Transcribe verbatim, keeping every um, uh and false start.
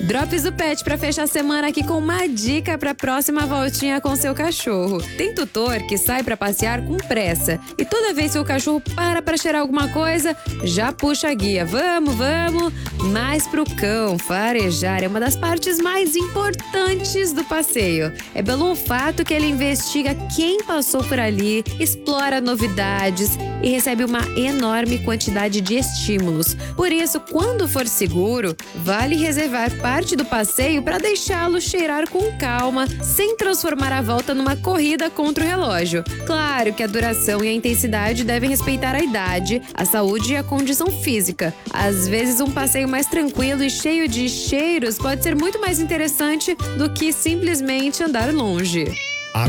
Drops do Pet para fechar a semana aqui com uma dica para a próxima voltinha com seu cachorro. Tem tutor que sai para passear com pressa e toda vez que o cachorro para para cheirar alguma coisa, já puxa a guia. Vamos, vamos! Mas pro cão, farejar é uma das partes mais importantes do passeio. É pelo olfato que ele investiga quem passou por ali, explora novidades e recebe uma enorme quantidade de estímulos. Por isso, quando for seguro, vale reservar parte do passeio para deixá-lo cheirar com calma, sem transformar a volta numa corrida contra o relógio. Claro que a duração e a intensidade devem respeitar a idade, a saúde e a condição física. Às vezes, um passeio mais tranquilo e cheio de cheiros pode ser muito mais interessante do que simplesmente andar longe.